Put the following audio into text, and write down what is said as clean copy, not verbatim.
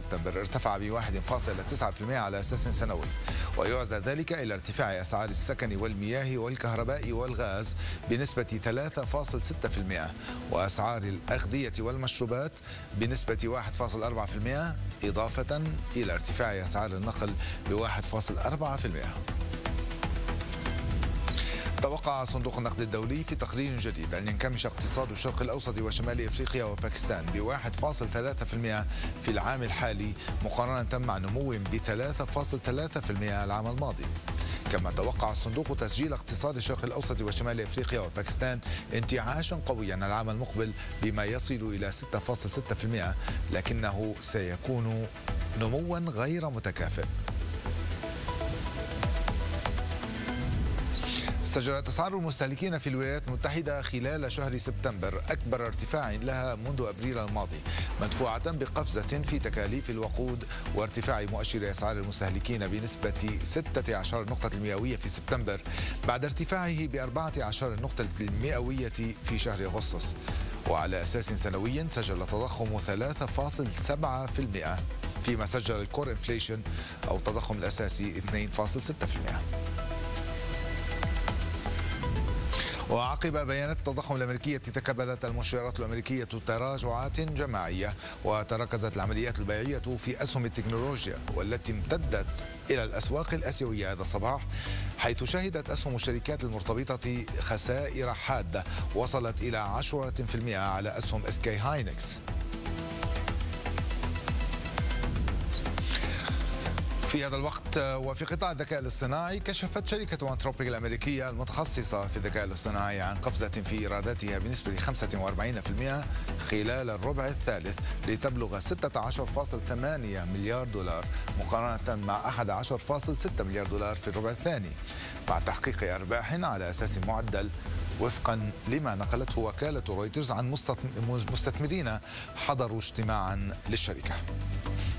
سبتمبر ارتفع ب 1.9% على أساس سنوي، ويعزى ذلك إلى ارتفاع أسعار السكن والمياه والكهرباء والغاز بنسبة 3.6%، وأسعار الأغذية والمشروبات بنسبة 1.4%، إضافة إلى ارتفاع أسعار النقل ب 1.4%. توقع صندوق النقد الدولي في تقرير جديد أن ينكمش اقتصاد الشرق الأوسط وشمال أفريقيا وباكستان ب 1.3% في العام الحالي، مقارنة مع نمو ب 3.3% العام الماضي. كما توقع الصندوق تسجيل اقتصاد الشرق الأوسط وشمال أفريقيا وباكستان انتعاشا قويا العام المقبل بما يصل إلى 6.6%، لكنه سيكون نموا غير متكافئ. سجلت أسعار المستهلكين في الولايات المتحدة خلال شهر سبتمبر أكبر ارتفاع لها منذ أبريل الماضي، مدفوعة بقفزة في تكاليف الوقود وارتفاع مؤشر أسعار المستهلكين بنسبة 16 نقطة مئوية في سبتمبر بعد ارتفاعه ب14 نقطة مئوية في شهر أغسطس. وعلى أساس سنوي سجل تضخم 3.7%، فيما سجل الكور انفليشن أو التضخم الأساسي 2.6%. وعقب بيانات التضخم الأمريكية تكبدت المؤشرات الأمريكية تراجعات جماعية، وتركزت العمليات البيعية في أسهم التكنولوجيا والتي امتدت إلى الأسواق الآسيوية هذا الصباح، حيث شهدت أسهم الشركات المرتبطة خسائر حادة وصلت إلى 10% على أسهم SK هاينكس. في هذا الوقت وفي قطاع الذكاء الاصطناعي، كشفت شركة أنثروبيك الأمريكية المتخصصة في الذكاء الاصطناعي عن قفزة في إيراداتها بنسبة 45% خلال الربع الثالث لتبلغ 16.8 مليار دولار، مقارنة مع 11.6 مليار دولار في الربع الثاني، مع تحقيق أرباح على أساس معدل، وفقا لما نقلته وكالة رويترز عن مستثمرين حضروا اجتماعا للشركة.